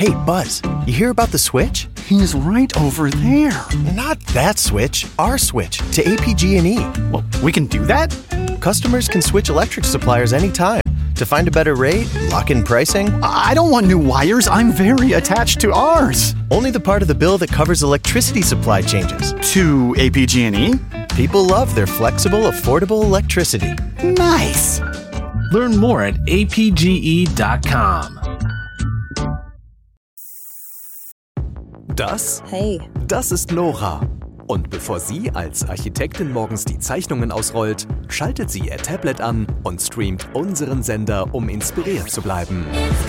Hey, Buzz, you hear about the switch? He's right over there. Not that switch, our switch to APG&E. Well, we can do that? Customers can switch electric suppliers anytime to find a better rate, lock in pricing. I don't want new wires. I'm very attached to ours. Only the part of the bill that covers electricity supply changes. To APG&E? People love their flexible, affordable electricity. Nice. Learn more at apge.com. Das ist Nora. Und bevor sie als Architektin morgens die Zeichnungen ausrollt, schaltet sie ihr Tablet an und streamt unseren Sender, um inspiriert zu bleiben.